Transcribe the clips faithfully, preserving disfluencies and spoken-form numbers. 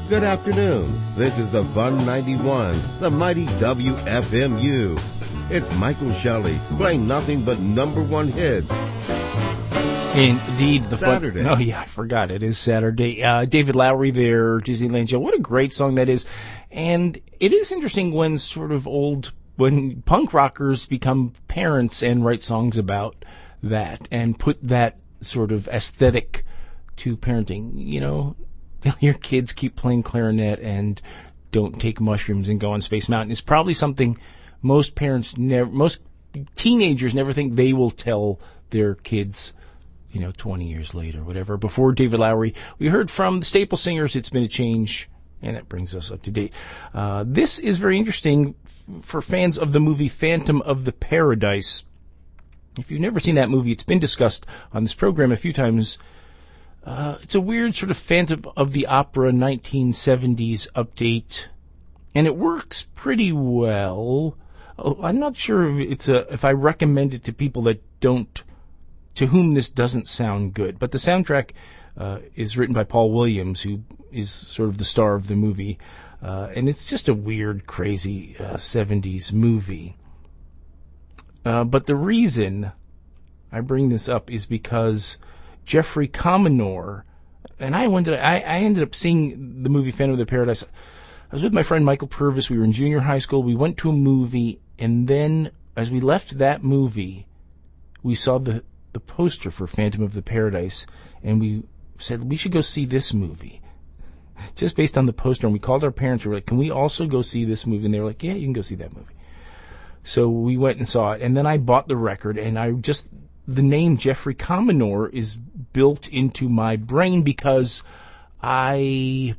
Good afternoon. This is the Fun ninety-one, the mighty W F M U. It's Michael Shelley playing nothing but number one hits. Indeed. The Saturday. Fun- oh, yeah, I forgot. It is Saturday. Uh, David Lowery there, Disneyland Joe. What a great song that is. And it is interesting when sort of old, when punk rockers become parents and write songs about that and put that sort of aesthetic to parenting. You know, your kids keep playing clarinet and don't take mushrooms and go on Space Mountain. It's probably something most parents never, most teenagers never think they will tell their kids, you know, twenty years later, whatever. Before David Lowery, we heard from the Staple Singers, It's Been a Change, and that brings us up to date. Uh, this is very interesting f- for fans of the movie Phantom of the Paradise. If you've never seen that movie, it's been discussed on this program a few times. Uh, it's a weird sort of Phantom of the Opera nineteen seventies update, and it works pretty well. Oh, I'm not sure if it's a, if I recommend it to people that don't, to whom this doesn't sound good. But the soundtrack uh, is written by Paul Williams, who is sort of the star of the movie, uh, and it's just a weird, crazy uh, seventies movie. Uh, but the reason I bring this up is because Jeffrey Commodore, and I ended, I, I ended up seeing the movie Phantom of the Paradise. I was with my friend Michael Purvis. We were in junior high school. We went to a movie, and then as we left that movie, we saw the, the poster for Phantom of the Paradise, and we said, we should go see this movie. Just based on the poster, and we called our parents. We were like, can we also go see this movie? And they were like, yeah, you can go see that movie. So we went and saw it, and then I bought the record, and I just, the name Jeffrey Commodore is built into my brain because I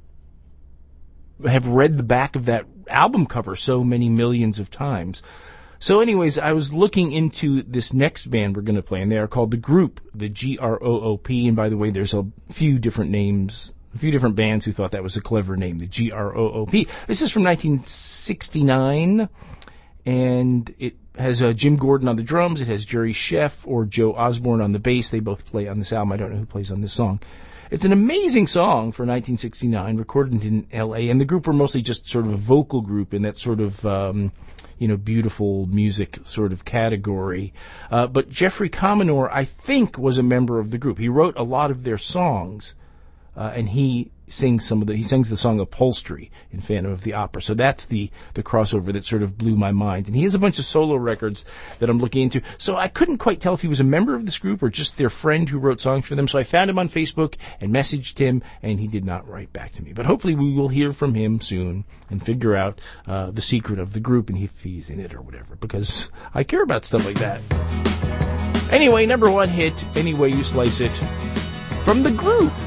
have read the back of that album cover so many millions of times. So anyways, I was looking into this next band we're going to play, and they are called The Group, the G R O O P, and by the way, there's a few different names, a few different bands who thought that was a clever name, the G R O O P. This is from nineteen sixty-nine, and it has uh, Jim Gordon on the drums, it has Jerry Sheff or Joe Osborne on the bass. They both play on this album. I don't know who plays on this song. It's an amazing song for nineteen sixty-nine, recorded in L A, and the group were mostly just sort of a vocal group in that sort of, um, you know, beautiful music sort of category. Uh, but Jeffrey Commodore, I think, was a member of the group. He wrote a lot of their songs, uh, and he sings some of the, he sings the song Upholstery in Phantom of the Opera. So that's the, the crossover that sort of blew my mind. And he has a bunch of solo records that I'm looking into. So I couldn't quite tell if he was a member of this group or just their friend who wrote songs for them. So I found him on Facebook and messaged him, and he did not write back to me. But hopefully we will hear from him soon and figure out uh, the secret of the group and if he's in it or whatever, because I care about stuff like that. Anyway, number one hit, any way you slice it, from the group.